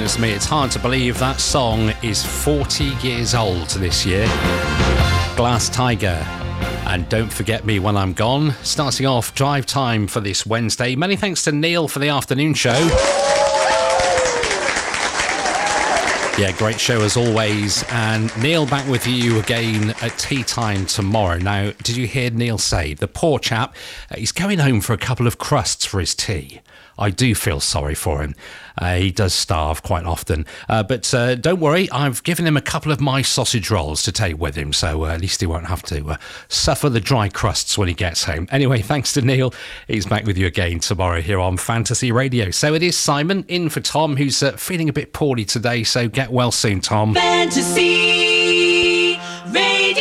goodness me, it's hard to believe that song is 40 years old this year. Glass Tiger and Don't Forget Me When I'm Gone. Starting off drive time for this Wednesday. Many thanks to Neil for the afternoon show. Yeah, great show as always. And Neil back with you again at tea time tomorrow. Now, did you hear Neil say, the poor chap, he's going home for a couple of crusts for his tea. I do feel sorry for him. He does starve quite often. But don't worry, I've given him a couple of my sausage rolls to take with him, so at least he won't have to suffer the dry crusts when he gets home. Anyway, thanks to Neil. He's back with you again tomorrow here on Fantasy Radio. So it is Simon in for Tom, who's feeling a bit poorly today, so get well soon, Tom. Fantasy Radio.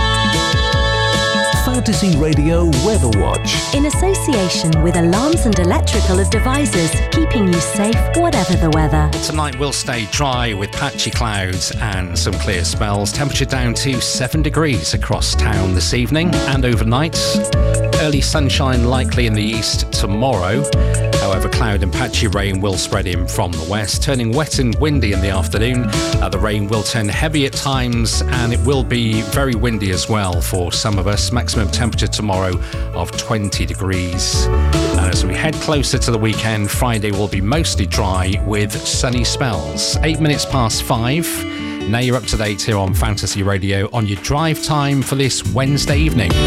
Fantasy Radio Weather Watch. In association with Alarms and Electrical Devices, keeping you safe whatever the weather. Tonight will stay dry with patchy clouds and some clear spells. Temperature down to 7 degrees across town this evening and overnight. Early sunshine likely in the east tomorrow. However, cloud and patchy rain will spread in from the west, turning wet and windy in the afternoon. The rain will turn heavy at times and it will be very windy as well for some of us. Maximum temperature tomorrow of 20 degrees. And as we head closer to the weekend, Friday will be mostly dry with sunny spells. 8 minutes past 5. Now you're up to date here on Fantasy Radio on your drive time for this Wednesday evening.